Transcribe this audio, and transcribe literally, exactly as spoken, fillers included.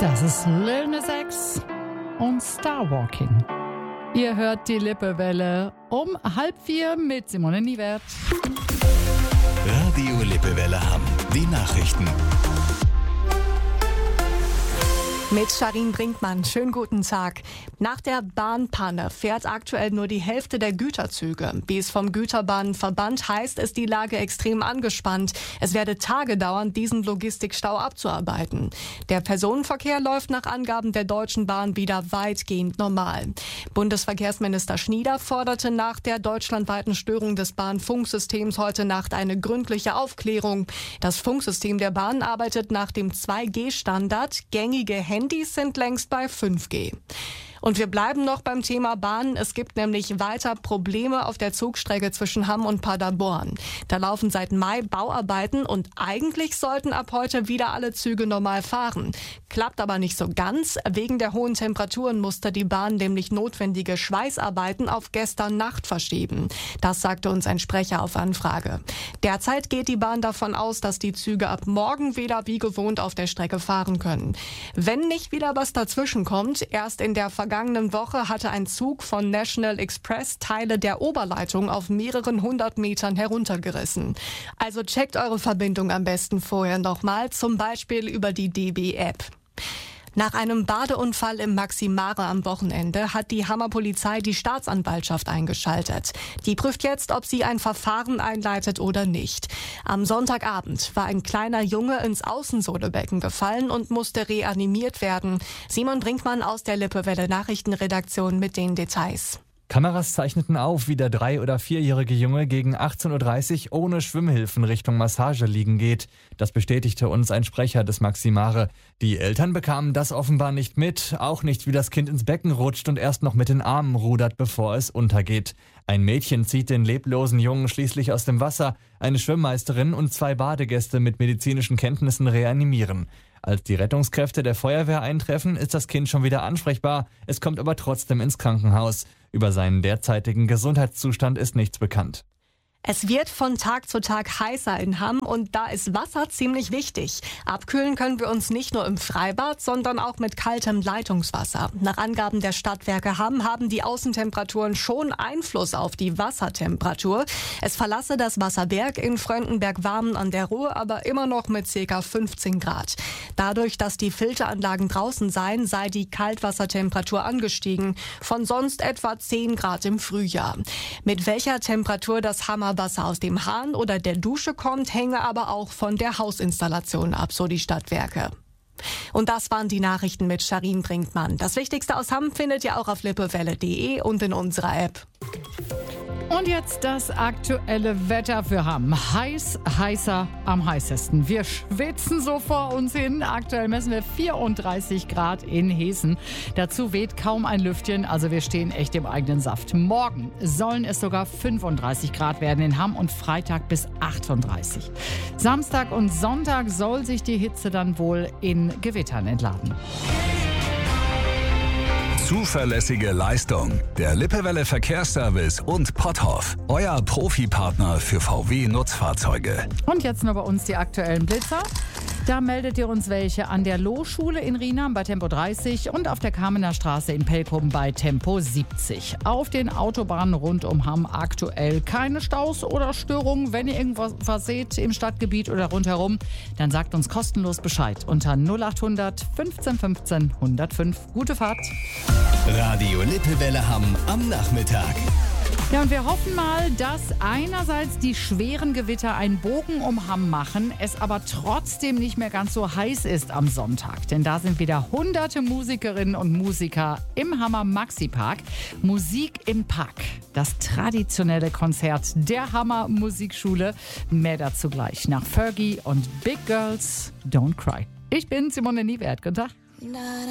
Das ist Lil Nas X und Starwalking. Ihr hört die Lippewelle um halb vier mit Simone Niewert. Radio Lippewelle Hamm. Die Nachrichten. Mit Sharin Brinkmann. Schönen guten Tag. Nach der Bahnpanne fährt aktuell nur die Hälfte der Güterzüge. Wie es vom Güterbahnenverband heißt, ist die Lage extrem angespannt. Es werde Tage dauern, diesen Logistikstau abzuarbeiten. Der Personenverkehr läuft nach Angaben der Deutschen Bahn wieder weitgehend normal. Bundesverkehrsminister Schnieder forderte nach der deutschlandweiten Störung des Bahnfunksystems heute Nacht eine gründliche Aufklärung. Das Funksystem der Bahn arbeitet nach dem zwei G Standard. Gängige Handys sind längst bei fünf G. Und wir bleiben noch beim Thema Bahn. Es gibt nämlich weiter Probleme auf der Zugstrecke zwischen Hamm und Paderborn. Da laufen seit Mai Bauarbeiten und eigentlich sollten ab heute wieder alle Züge normal fahren. Klappt aber nicht so ganz. Wegen der hohen Temperaturen musste die Bahn nämlich notwendige Schweißarbeiten auf gestern Nacht verschieben. Das sagte uns ein Sprecher auf Anfrage. Derzeit geht die Bahn davon aus, dass die Züge ab morgen wieder wie gewohnt auf der Strecke fahren können. Wenn nicht wieder was dazwischen kommt, erst in der Vergangenheit vergangenen Woche hatte ein Zug von National Express Teile der Oberleitung auf mehreren hundert Metern heruntergerissen. Also checkt eure Verbindung am besten vorher nochmal, zum Beispiel über die D B-App. Nach einem Badeunfall im Maximare am Wochenende hat die Hammer Polizei die Staatsanwaltschaft eingeschaltet. Die prüft jetzt, ob sie ein Verfahren einleitet oder nicht. Am Sonntagabend war ein kleiner Junge ins Außensohlebecken gefallen und musste reanimiert werden. Simon Brinkmann aus der Lippewelle Nachrichtenredaktion mit den Details. Kameras zeichneten auf, wie der drei- oder vierjährige Junge gegen achtzehn Uhr dreißig ohne Schwimmhilfen Richtung Massage liegen geht. Das bestätigte uns ein Sprecher des Maximare. Die Eltern bekamen das offenbar nicht mit, auch nicht, wie das Kind ins Becken rutscht und erst noch mit den Armen rudert, bevor es untergeht. Ein Mädchen zieht den leblosen Jungen schließlich aus dem Wasser. Eine Schwimmmeisterin und zwei Badegäste mit medizinischen Kenntnissen reanimieren. Als die Rettungskräfte der Feuerwehr eintreffen, ist das Kind schon wieder ansprechbar. Es kommt aber trotzdem ins Krankenhaus. Über seinen derzeitigen Gesundheitszustand ist nichts bekannt. Es wird von Tag zu Tag heißer in Hamm und da ist Wasser ziemlich wichtig. Abkühlen können wir uns nicht nur im Freibad, sondern auch mit kaltem Leitungswasser. Nach Angaben der Stadtwerke Hamm haben die Außentemperaturen schon Einfluss auf die Wassertemperatur. Es verlasse das Wasserberg in Fröndenberg-Warmen an der Ruhr aber immer noch mit ca. fünfzehn Grad. Dadurch, dass die Filteranlagen draußen seien, sei die Kaltwassertemperatur angestiegen. Von sonst etwa zehn Grad im Frühjahr. Mit welcher Temperatur das Hammer Wasser aus dem Hahn oder der Dusche kommt, hänge aber auch von der Hausinstallation ab, so die Stadtwerke. Und das waren die Nachrichten mit Sharin Brinkmann. Das Wichtigste aus Hamm findet ihr auch auf lippewelle punkt de und in unserer App. Und jetzt das aktuelle Wetter für Hamm. Heiß, heißer, am heißesten. Wir schwitzen so vor uns hin. Aktuell messen wir vierunddreißig Grad in Hessen. Dazu weht kaum ein Lüftchen, also wir stehen echt im eigenen Saft. Morgen sollen es sogar fünfunddreißig Grad werden in Hamm und Freitag bis achtunddreißig. Samstag und Sonntag soll sich die Hitze dann wohl in Gewittern entladen. Zuverlässige Leistung. Der Lippewelle Verkehrsservice und Potthoff. Euer Profipartner für V W-Nutzfahrzeuge. Und jetzt noch bei uns die aktuellen Blitzer. Da meldet ihr uns welche an der Lohschule in Riehnam bei Tempo dreißig und auf der Kamener Straße in Pelkum bei Tempo siebzig. Auf den Autobahnen rund um Hamm aktuell keine Staus oder Störungen. Wenn ihr irgendwas seht im Stadtgebiet oder rundherum, dann sagt uns kostenlos Bescheid unter null acht hundert fünfzehn fünfzehn hundertfünf. Gute Fahrt. Radio Lippewelle Hamm am Nachmittag. Ja, und wir hoffen mal, dass einerseits die schweren Gewitter einen Bogen um Hamm machen, es aber trotzdem nicht mehr ganz so heiß ist am Sonntag. Denn da sind wieder hunderte Musikerinnen und Musiker im Hammer Maxi-Park. Musik im Park, das traditionelle Konzert der Hammer Musikschule. Mehr dazu gleich nach Fergie und Big Girls Don't Cry. Ich bin Simone Niewert. Guten Tag.